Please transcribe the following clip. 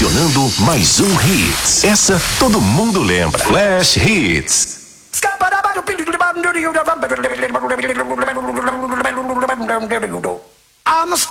selecionando mais um Hits. Essa todo mundo lembra. Flash Hits.